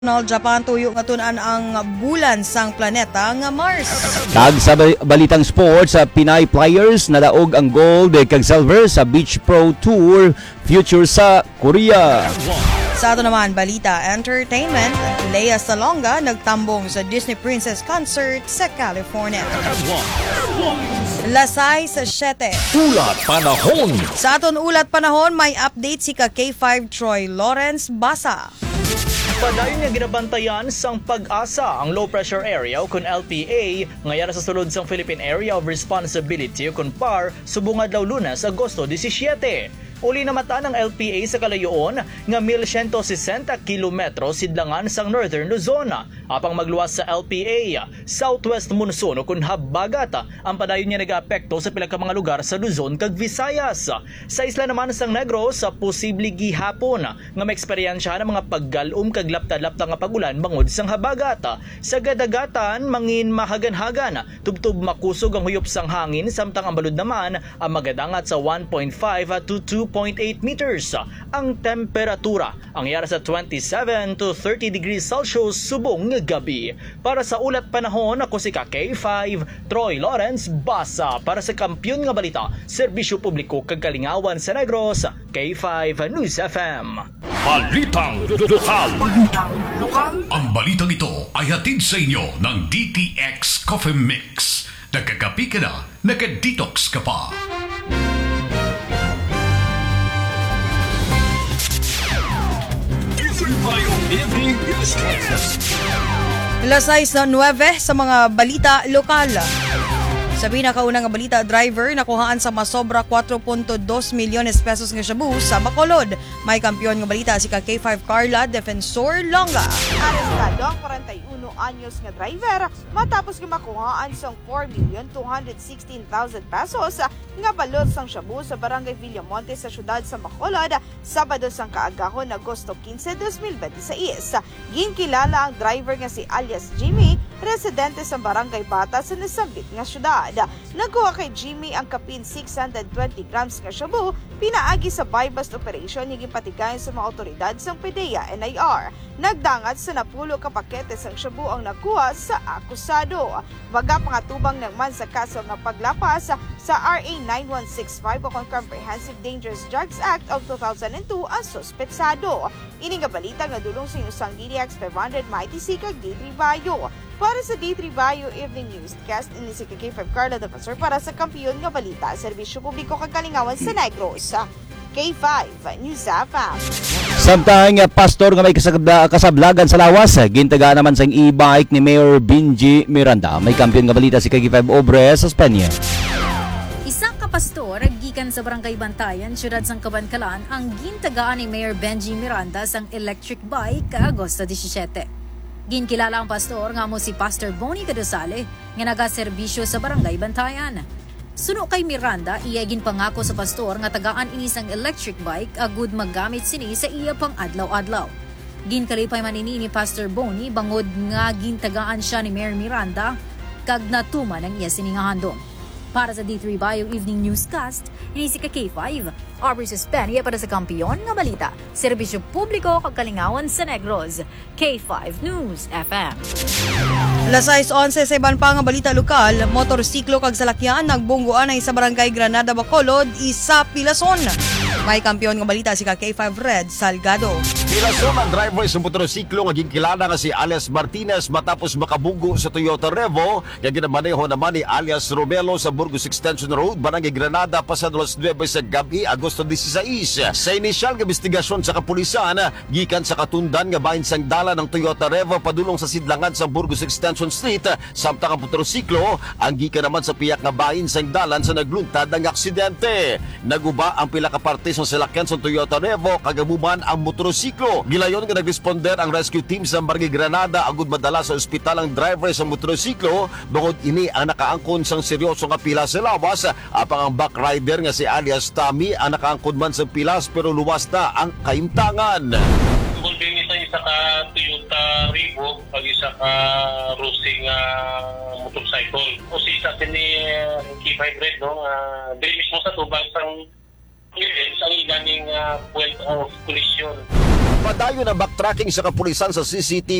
Japan tuyo nga tun-an ang bulan sang planeta nga Mars. Kag sa balitang sports, sa Pinay players nadaog ang gold kag silver sa Beach Pro Tour Future sa Korea. Sa ato naman balita entertainment, Lea Salonga nagtambong sa Disney Princess Concert sa California. Lasay sa 7. Ulat Panahon. Sa aton ulat panahon, may update si K5 Troy Lawrence Basa. Padayon nga ginabantayan sang pag-asa ang low pressure area o kun LPA ngayara sa sulod sang Philippine Area of Responsibility o kun PAR subungad daw Lunes, Agosto 17. Uli na mata ng LPA sa kalayoon nga 1,160 kilometro sidlangan sang Northern Luzon. Apang magluwas sa LPA, southwest monsoon o kun habagat ang padayon niya nag-aapekto sa pila ka mga lugar sa Luzon kag Visayas. Sa isla naman sang Negros, posible gihapon nga may eksperyensya ng mga paggalom kag lapta-lapta nga pagulan bangod sang habagat. Sa gadagatan, mangin mahagan-hagan, tubtub makusog ang huyop sang hangin samtang ang balud naman ang magadangat sa 1.5 to 2.8 meters. Ang temperatura ang yara sa 27 to 30 degrees Celsius subong gabi. Para sa ulat panahon, ako si K5 Troy Lawrence Basa para sa Kampiyon nga Balita, Serbisyo Publiko kag Kalingawan sa Negros, K5 News FM. Balitang lokal. Ang balitang ito ay hatid sa inyo ng DTX Coffee Mix. Nagkakapi ka na, nagka-detox ka pa. Lasay sa 9 sa mga balita lokal. Sa pinakaunang nga balita, driver nakuhaan sa masobra 4.2 milyones pesos nga shabu sa Bacolod. May kampiyon nga balita si K5 Carla Defensor Longa. Arestado ang 41 anyos nga driver matapos nga makuhaan sang 4,216,000 pesos nga balot sang shabu sa barangay Villamonte sa syudad sa Bacolod Sabado sang kaagahon Agosto 15, 2026. Ginkilala ang driver nga si alias Jimmy, residente sa barangay Bata sa nasambit nga syudad. Nagkuha kay Jimmy ang kapin 620 grams nga shabu pinaagi sa buy-bust operation nga gipatigayon sa mga otoridad sang PDEA NIR. Nagdangat sa napulo ka pakete sang shabu ang nakuha sa akusado. Waga pangatubang nagman sa kaso nga paglapas sa RA 9165 o Comprehensive Dangerous Drugs Act of 2002 ang suspetsado. Ini nga balita nga dulong sa inusang DDX 500 MITC kag D3 Bayo. Para sa D3 Bayo Evening Newscast, ini si K5 Carla Defensor para sa Kampiyon nga Balita, Serbisyo Publiko kag Kalingawan sa Negros. K5 News FM. Samtang pastor nga may kasablagan sa lawas, gintaga naman sa e-bike ni Mayor Benji Miranda. May kampiyon nga balita si K5 Obre sa Espanya. Isang kapastor gikan sa Barangay Bantayan, siyudad sang Kabankalan, ang gintagaan ni Mayor Benji Miranda sang electric bike Agosto 17. Ginkilala ang pastor nga mo si Pastor Bonnie Cadosale nga nagaserbisyo sa Barangay Bantayan. Suno kay Miranda, iya ginpangako sa pastor nga tagaan inisang electric bike agud maggamit sini sa iya pang adlaw-adlaw. Ginkalipay man ini ni Pastor Bonnie bangod nga gintagaan siya ni Mayor Miranda kag natuman ang iya siningahandong. Para sa D3 Bio Evening Newscast, ini si K5, Aubrey Suspenia para sa Kampiyon nga Balita, Serbisyo Publiko kag Kalingawan sa Negros, K5 News FM. Lasay 11 sa iban pa nga balita lokal, motorsiklo kag salakyan nagbungguan ay sa Barangay Granada Bacolod, isa Pilason. May kampiyon nga balita si K5 Red Salgado. Pilason ang driver sa motorsiklo nga ginkilala nga si alias Martinez matapos makabunggo sa Toyota Revo nga ginamaneho naman ni alias Romelo sa Burgos Extension Road, Barangay Granada, pasado alas 9 sa gabi, Agosto 16. Sa inisyal nga investigasyon sa kapulisan, gikan sa katundan nga bahin sang dala ng Toyota Revo padulong sa sidlangan sa Burgos Extension Street, samtang ang motorsiklo ang gikan naman sa piyak nga bahin sang dalan sa nagluntad ng aksidente. Naguba ang pila ka parte sa salakyan sa Toyota Revo, kagamuman ang motorsiklo. Gilayon nga nag-responder ang rescue team sa Barangay Granada agud madala sa ospital ang driver sa motorsiklo, bangod ini ang nakaangkon sang seryoso nga pila sa lawas. Apang ang back rider nga si alias Tami ang nakaangkon man sa pilas pero luwas na ang kaimtangan. Tungkol din isa ka Toyota Revo pag isa ka Rosing motorcycle o si isa din ni K5 Red, no? Dili mismo sa tubang sang clearance ang iganing point of collision. Padayon na backtracking sa kapulisan sa CCTV